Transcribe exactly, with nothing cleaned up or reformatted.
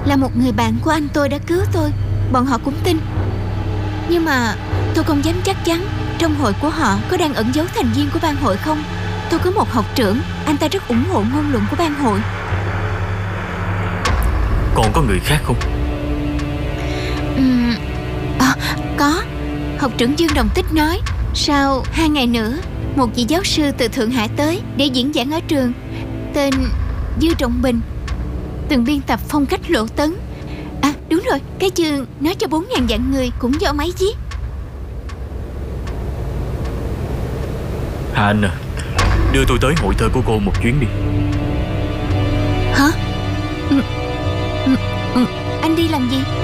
là một người bạn của anh tôi đã cứu tôi, bọn họ cũng tin. Nhưng mà tôi không dám chắc chắn trong hội của họ có đang ẩn giấu thành viên của bang hội không. Tôi có một học trưởng, anh ta rất ủng hộ ngôn luận của bang hội. Còn có người khác không? uhm, à, Có. Học trưởng Dương Đồng Tích nói sau hai ngày nữa một vị giáo sư từ Thượng Hải tới để diễn giảng ở trường, tên Dư Trọng Bình, từng biên tập phong cách lộ tấn. À đúng rồi, cái chương nói cho bốn ngàn vạn người cũng do ông ấy viết. Hà Anh à, đưa tôi tới hội thơ của cô một chuyến đi. Hả? ừ, ừ, ừ. Anh đi làm gì?